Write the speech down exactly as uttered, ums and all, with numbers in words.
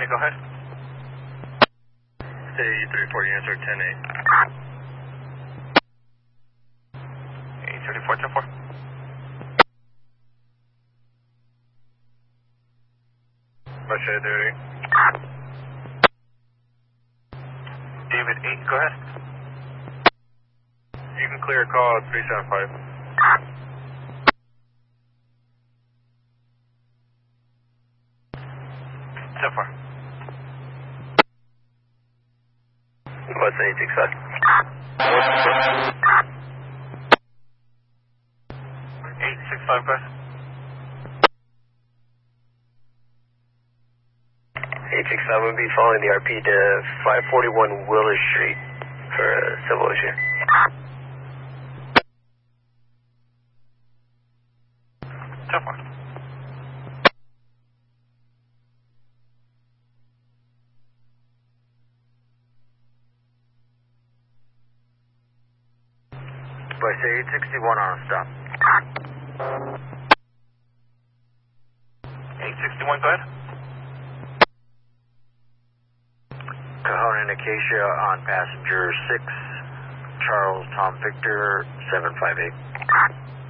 go ahead. Say three forty, answer ten eight. eight thirty-four, ten four. Russia duty. David eight, go ahead. You can clear a call at three seven five. ten four. What's eight six five? eight six five, go ahead. eight six five will be following the R P to five forty-one Willis Street for a civil issue. ten four. Bryce eight sixty-one on a stop. eight sixty-one, go ahead. Cajon and Acacia on passenger six, Charles Tom Victor seven five eight.